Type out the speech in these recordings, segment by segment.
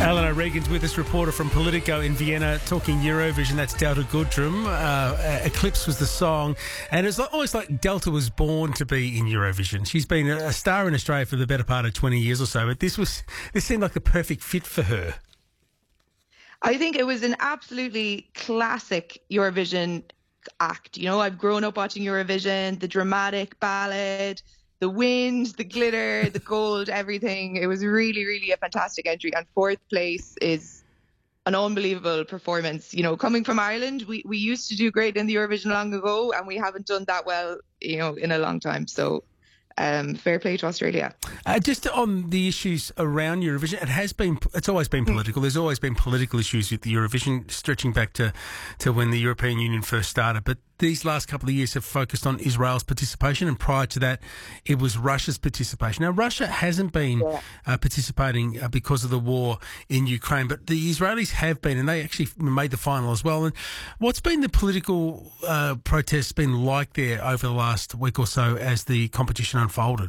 Alan O'Regan's with us, reporter from Politico in Vienna, talking Eurovision. That's Delta Goodrum. Eclipse was the song, and it's almost like Delta was born to be in Eurovision. She's been a star in Australia for the better part of 20 years or so, but this seemed like the perfect fit for her. I think it was an absolutely classic Eurovision act. You know, I've grown up watching Eurovision, the dramatic ballad, the wind, the glitter, the gold, everything. It was really, really a fantastic entry. And fourth place is an unbelievable performance. You know, coming from Ireland, we used to do great in the Eurovision long ago, and we haven't done that well, you know, in a long time. So fair play to Australia. Just on the issues around Eurovision, it's always been political. There's always been political issues with the Eurovision, stretching back to when the European Union first started. But these last couple of years have focused on Israel's participation, and prior to that, it was Russia's participation. Now, Russia hasn't been participating because of the war in Ukraine, but the Israelis have been, and they actually made the final as well. And what's been the political protests been like there over the last week or so as the competition unfolded?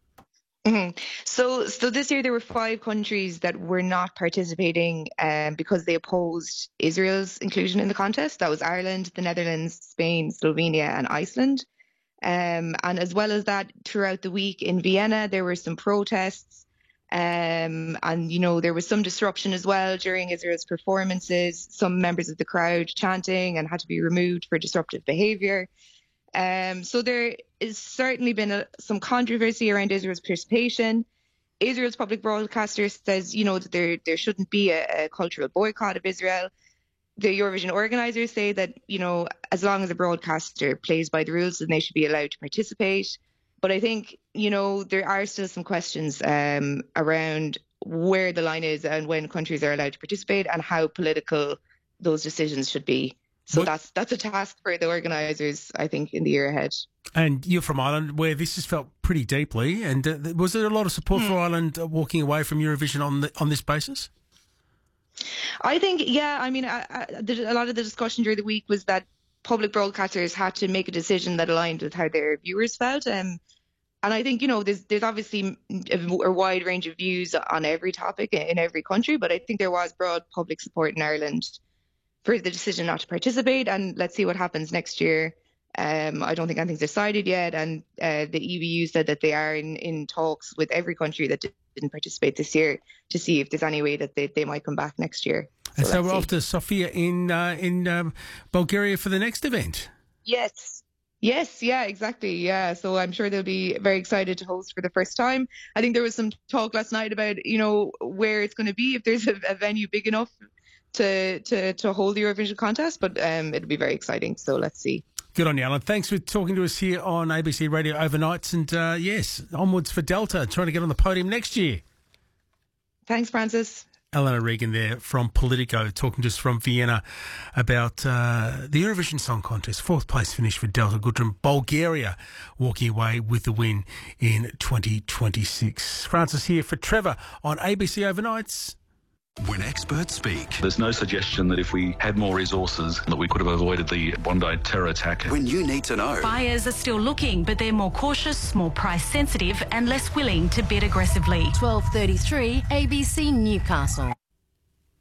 So this year there were 5 countries that were not participating because they opposed Israel's inclusion in the contest. That was Ireland, the Netherlands, Spain, Slovenia and Iceland. And as well as that, throughout the week in Vienna, there were some protests. And, you know, there was some disruption as well during Israel's performances. Some members of the crowd chanting and had to be removed for disruptive behaviour. So there has certainly been some controversy around Israel's participation. Israel's public broadcaster says, you know, that there shouldn't be a cultural boycott of Israel. The Eurovision organisers say that, you know, as long as a broadcaster plays by the rules, then they should be allowed to participate. But I think, you know, there are still some questions around where the line is and when countries are allowed to participate and how political those decisions should be. So that's a task for the organisers, I think, in the year ahead. And you're from Ireland, where this has felt pretty deeply. And was there a lot of support for Ireland walking away from Eurovision on this basis? I think, yeah. I mean, a lot of the discussion during the week was that public broadcasters had to make a decision that aligned with how their viewers felt. And I think, you know, there's obviously a wide range of views on every topic in every country, but I think there was broad public support in Ireland for the decision not to participate, and let's see what happens next year. I don't think anything's decided yet, and the EBU said that they are in talks with every country that didn't participate this year to see if there's any way that they might come back next year. So we're off to Sofia in Bulgaria for the next event. Yes, yeah, exactly, yeah. So I'm sure they'll be very excited to host for the first time. I think there was some talk last night about, you know, where it's going to be, if there's a venue big enough to hold the Eurovision contest, but it'll be very exciting. So let's see. Good on you, Alan. Thanks for talking to us here on ABC Radio Overnights, and yes, onwards for Delta, trying to get on the podium next year. Thanks, Francis. Alan O'Regan there from Politico, talking to us from Vienna about the Eurovision Song Contest. 4th place finish for Delta Goodrum. Bulgaria walking away with the win in 2026. Francis here for Trevor on ABC Overnights. When experts speak, there's no suggestion that if we had more resources that we could have avoided the Bondi terror attack. When you need to know. Buyers are still looking, but they're more cautious, more price sensitive and less willing to bid aggressively. 12:33 ABC Newcastle.